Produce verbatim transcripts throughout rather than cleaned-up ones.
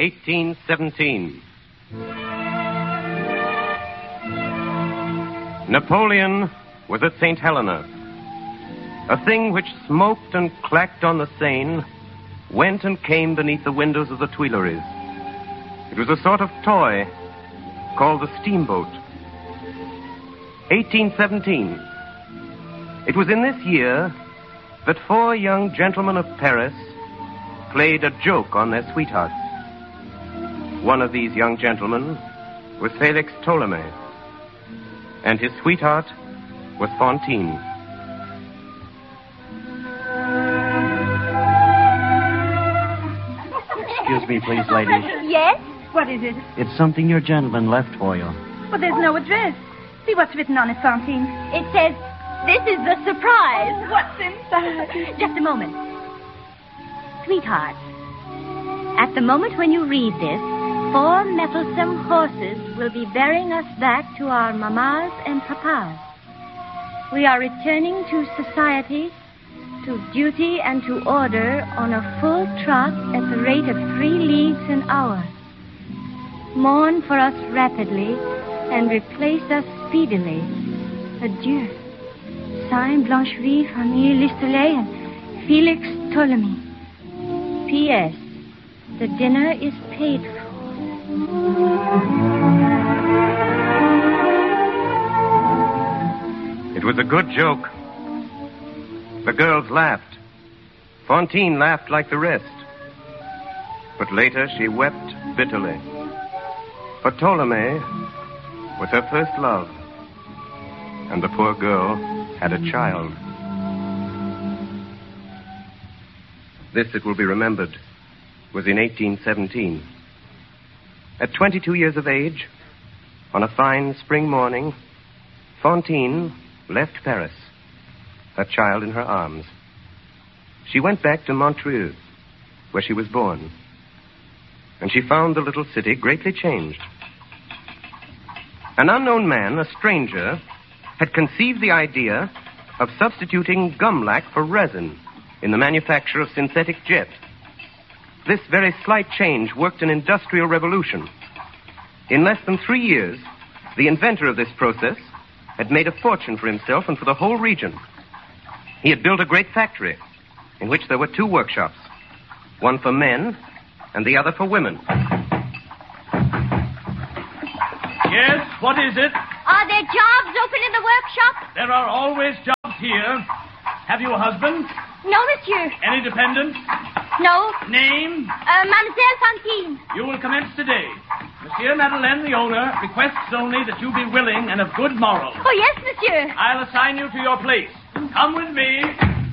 eighteen seventeen. Napoleon was at Saint Helena. A thing which smoked and clacked on the Seine went and came beneath the windows of the Tuileries. It was a sort of toy called the steamboat. eighteen seventeen. It was in this year that four young gentlemen of Paris played a joke on their sweethearts. One of these young gentlemen was Felix Ptolemy, and his sweetheart was Fantine. Excuse me, please, lady. Yes? What is it? It's something your gentleman left for you. Well, there's no address. See what's written on it, Fantine. It says, "This is the surprise." What's inside? Just a moment. Sweetheart, at the moment when you read this, four mettlesome horses will be bearing us back to our mamas and papas. We are returning to society, to duty and to order on a full trot at the rate of three leagues an hour. Mourn for us rapidly and replace us speedily. Adieu. Signed Blancheville, Famille Listolet, and Felix Ptolemy. P S. The dinner is paid for. It was a good joke. The girls laughed. Fantine laughed like the rest. But later she wept bitterly. For Ptolemy was her first love, and the poor girl had a child. This, it will be remembered, was in eighteen seventeen. At twenty-two years of age, on a fine spring morning, Fantine left Paris, her child in her arms. She went back to Montreux, where she was born, and she found the little city greatly changed. An unknown man, a stranger, had conceived the idea of substituting gum-lac for resin in the manufacture of synthetic jet. This very slight change worked an industrial revolution. In less than three years, the inventor of this process had made a fortune for himself and for the whole region. He had built a great factory in which there were two workshops, one for men and the other for women. Yes, what is it? Are there jobs open in the workshop? There are always jobs here. Have you a husband? No, monsieur. Any dependents? No. Name? Uh, Mademoiselle Fantine. You will commence today. Monsieur Madeleine, the owner, requests only that you be willing and of good morals. Oh, yes, monsieur. I'll assign you to your place. Come with me.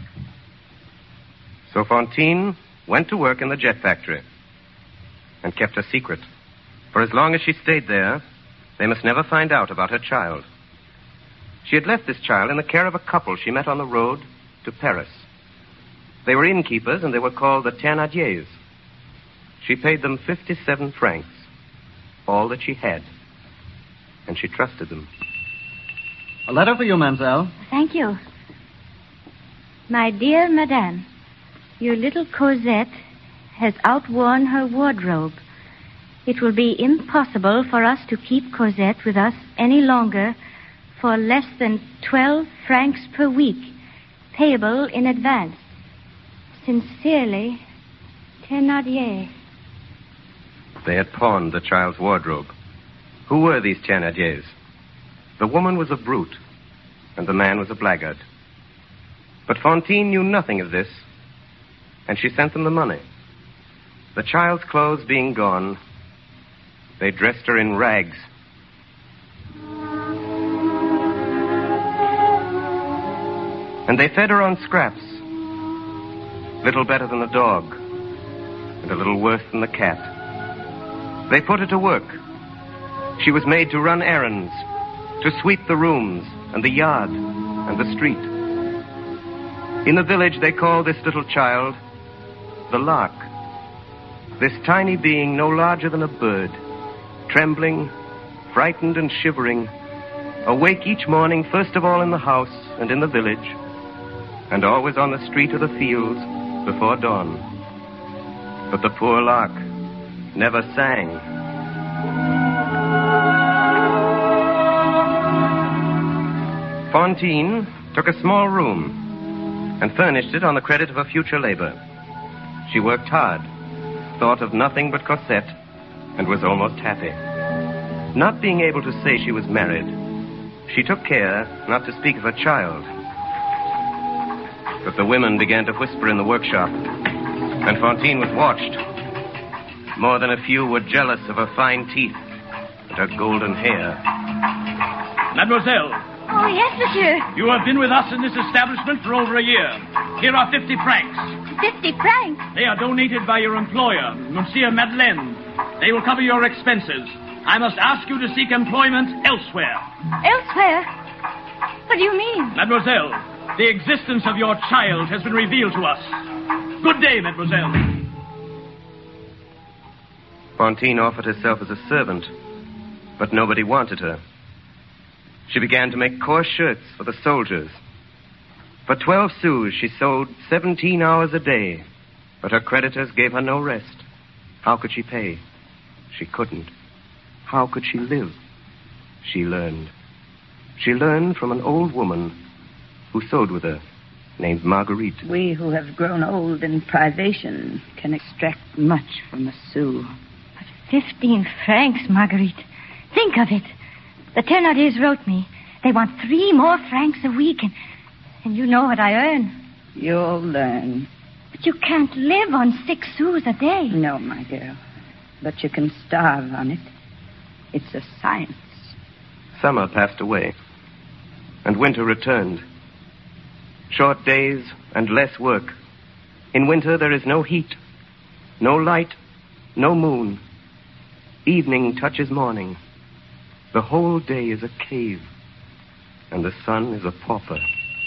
So Fantine went to work in the jet factory and kept a secret. For as long as she stayed there, they must never find out about her child. She had left this child in the care of a couple she met on the road to Paris. They were innkeepers, and they were called the Thénardiers. She paid them fifty-seven francs, all that she had, and she trusted them. A letter for you, mademoiselle. Thank you. My dear madame, your little Cosette has outworn her wardrobe. It will be impossible for us to keep Cosette with us any longer for less than twelve francs per week, payable in advance. Sincerely, Thénardier. They had pawned the child's wardrobe. Who were these Thénardiers? The woman was a brute, and the man was a blackguard. But Fantine knew nothing of this, and she sent them the money. The child's clothes being gone, they dressed her in rags. And they fed her on scraps, little better than a dog, and a little worse than the cat. They put her to work. She was made to run errands, to sweep the rooms and the yard and the street. In the village, they called this little child the Lark. This tiny being, no larger than a bird, trembling, frightened and shivering, awake each morning, first of all in the house and in the village, and always on the street or the fields before dawn. But the poor Lark never sang. Fantine took a small room and furnished it on the credit of her future labor. She worked hard, thought of nothing but Cosette, and was almost happy. Not being able to say she was married, she took care not to speak of her child. But the women began to whisper in the workshop, and Fantine was watched. More than a few were jealous of her fine teeth and her golden hair. Mademoiselle. Oh, yes, monsieur. You have been with us in this establishment for over a year. Here are fifty francs. Fifty francs? They are donated by your employer, Monsieur Madeleine. They will cover your expenses. I must ask you to seek employment elsewhere. Elsewhere? What do you mean? Mademoiselle, the existence of your child has been revealed to us. Good day, mademoiselle. Fantine offered herself as a servant, but nobody wanted her. She began to make coarse shirts for the soldiers. For twelve sous, she sewed seventeen hours a day, but her creditors gave her no rest. How could she pay? She couldn't. How could she live? She learned. She learned from an old woman who sewed with her, named Marguerite. We who have grown old in privation can extract much from a sou. But fifteen francs, Marguerite. Think of it. The Thénardiers wrote me. They want three more francs a week, and, and you know what I earn. You'll learn. But you can't live on six sous a day. No, my girl. But you can starve on it. It's a science. Summer passed away, and winter returned. Short days and less work. In winter, there is no heat, no light, no moon. Evening touches morning. The whole day is a cave, and the sun is a pauper.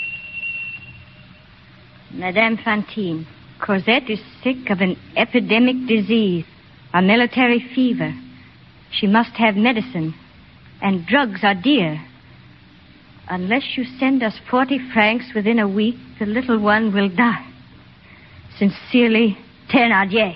Madame Fantine, Cosette is sick of an epidemic disease, a military fever. She must have medicine, and drugs are dear. Unless you send us forty francs within a week, the little one will die. Sincerely, Thénardier.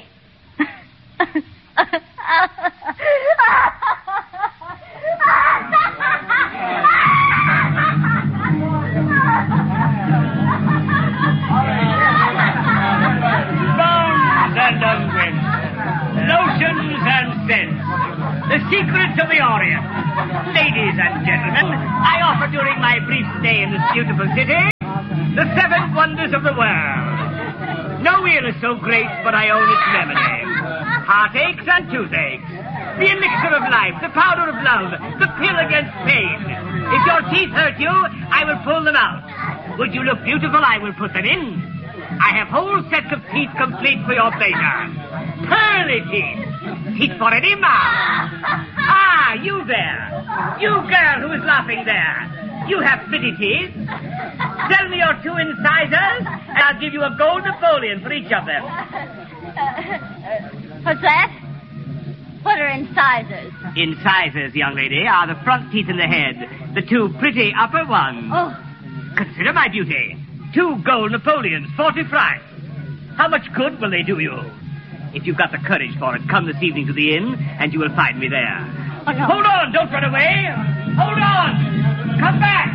Bones and unguents, lotions and scents, the secrets of the Orient. Ladies and gentlemen, I offer during my brief stay in this beautiful city the seven wonders of the world. No ill is so great but I own its remedy. Heartaches and toothaches, the elixir of life, the powder of love, the pill against pain. If your teeth hurt you, I will pull them out. Would you look beautiful, I will put them in. I have whole sets of teeth complete for your pleasure. Pearly teeth. Teeth for any mouth. Ah, you there. You girl who is laughing there. You have pretty teeth. Sell me your two incisors, and I'll give you a gold Napoleon for each of them. What's that? What are incisors? Incisors, young lady, are the front teeth in the head. The two pretty upper ones. Oh. Consider my beauty. Two gold Napoleons, forty francs. How much good will they do you? If you've got the courage for it, come this evening to the inn, and you will find me there. Oh, no. Hold on, don't run away. Hold on. Come back.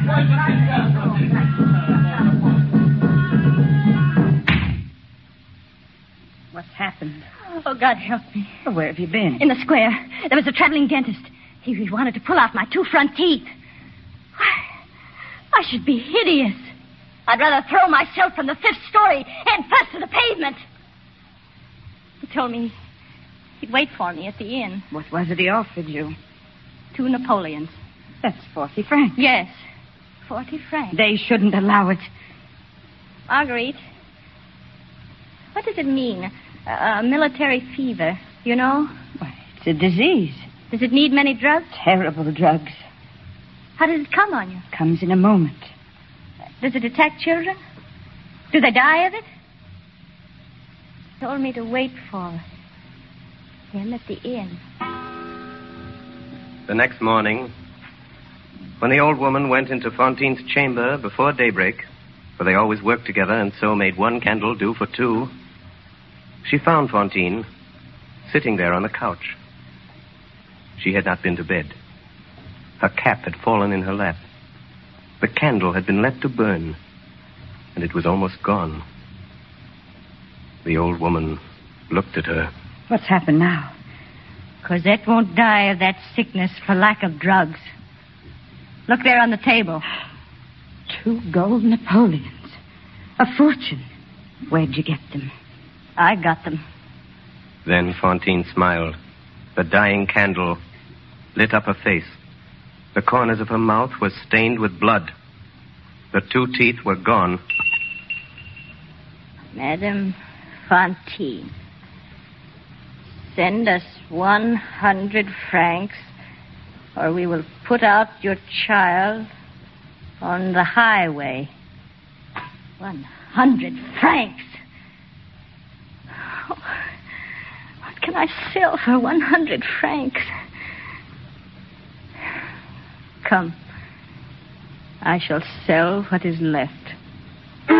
What's happened? Oh, God help me. Well, where have you been? In the square. There was a traveling dentist. He, he wanted to pull out my two front teeth. I should be hideous. I'd rather throw myself from the fifth story head first to the pavement. He told me he'd wait for me at the inn. What was it he offered you? Two Napoleons. That's forty francs. Yes. Forty francs. They shouldn't allow it. Marguerite, what does it mean? A, a military fever, you know? Why, it's a disease. Does it need many drugs? Terrible drugs. How does it come on you? Comes in a moment. Does it attack children? Do they die of it? He told me to wait for him at the inn. The next morning, when the old woman went into Fantine's chamber before daybreak, for they always worked together and so made one candle do for two, she found Fantine sitting there on the couch. She had not been to bed. Her cap had fallen in her lap. The candle had been left to burn, and it was almost gone. The old woman looked at her. What's happened now? Cosette won't die of that sickness for lack of drugs. Look there on the table. Two gold Napoleons. A fortune. Where'd you get them? I got them. Then Fantine smiled. The dying candle lit up her face. The corners of her mouth were stained with blood. The two teeth were gone. Madame Fantine, send us one hundred francs, or we will put out your child on the highway. One hundred francs. Oh, what can I sell for one hundred francs? Come. I shall sell what is left.